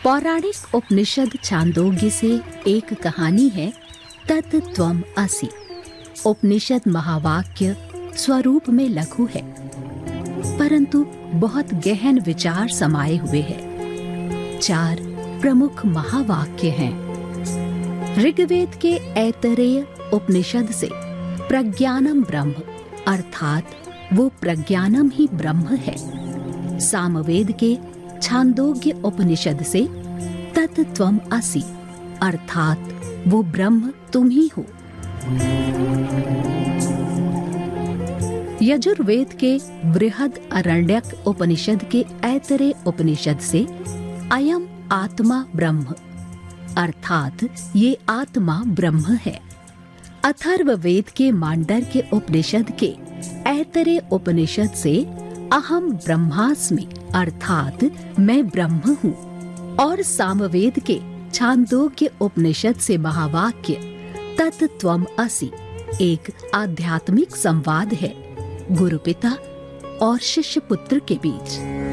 पौराणिक उपनिषद छांदोग्य से एक कहानी है तत् त्वम् असि। उपनिषद महावाक्य स्वरूप में लघु है, परंतु बहुत गहन विचार समाये हुए हैं। 4 प्रमुख महावाक्य हैं। ऋग्वेद के ऐतरेय उपनिषद से प्रज्ञानम ब्रह्म अर्थात वो प्रज्ञानम ही ब्रह्म है। सामवेद के छांदोग्य उपनिषद से तत् त्वम् असि अर्थात वो ब्रह्म तुम ही हो। यजुर्वेद के बृहद अरण्यक उपनिषद के ऐतरेय उपनिषद से अयम आत्मा ब्रह्म अर्थात ये आत्मा ब्रह्म है। अथर्ववेद के मांडर के उपनिषद के ऐतरेय उपनिषद से अहम ब्रह्मास्मि अर्थात मैं ब्रह्म हूँ। और सामवेद के छांदोग्य उपनिषद से महावाक्य तत् त्वम् असि एक आध्यात्मिक संवाद है गुरु पिता और शिष्य पुत्र के बीच।